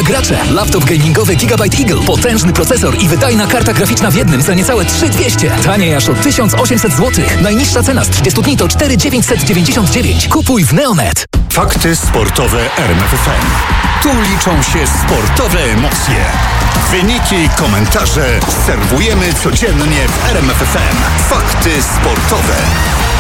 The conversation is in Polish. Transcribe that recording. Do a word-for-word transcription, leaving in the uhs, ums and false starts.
Uwaga gracze! Laptop gamingowy Gigabyte Eagle. Potężny procesor i wydajna karta graficzna w jednym za niecałe trzy tysiące dwieście. Taniej aż o tysiąc osiemset złotych. Najniższa cena z trzydziestu dni to cztery tysiące dziewięćset dziewięćdziesiąt dziewięć. Kupuj w Neonet. Fakty sportowe R M F F M. Tu liczą się sportowe emocje. Wyniki, komentarze. Serwujemy codziennie w R M F F M. Fakty sportowe.